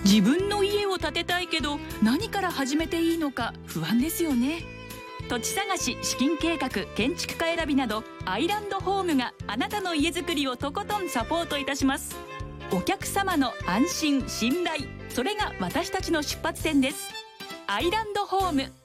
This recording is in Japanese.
自分の家を建てたいけど何から始めていいのか不安ですよね。土地探し、資金計画、建築家選びなど、アイランドホームがあなたの家づくりをとことんサポートいたします。お客様の安心信頼、それが私たちの出発点です。アイランドホーム。